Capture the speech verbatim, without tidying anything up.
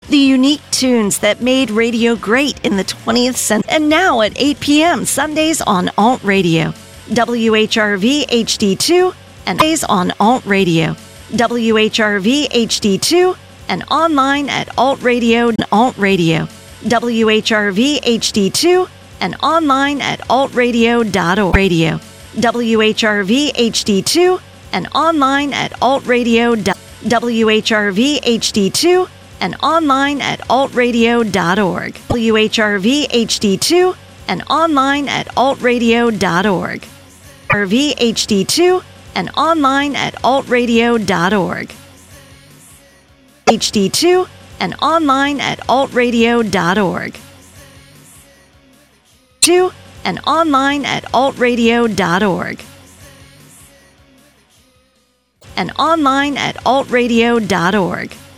The unique tunes that made radio great in the twentieth century. And now at eight p.m. Sundays on Alt Radio. W H R V H D two and Sundays on Alt Radio. W H R V H D two and online at Alt Radio. Alt Radio. W H R V H D two and online at alt radio dot org. Radio. W H R V H D two and online at alt radio. W H R V H D two and online at alt radio dot org. W H R V H D two and online at alt radio dot org. R V H D two and online at alt radio dot org. H D two and online at alt radio dot org. two and online at alt radio dot org. And online at alt radio dot org.